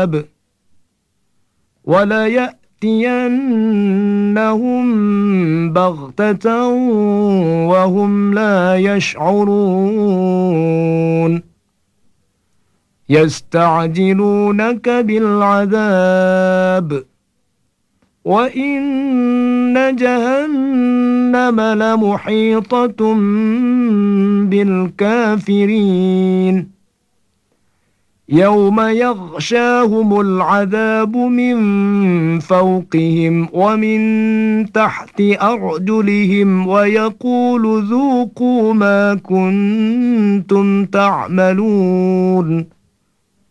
العذاب وليأتينهم بغتة وهم لا يشعرون يستعجلونك بالعذاب وإن جهنم لمحيطة بالكافرين يوم يغشاهم العذاب من فوقهم ومن تحت أرجلهم ويقول ذوقوا ما كنتم تعملون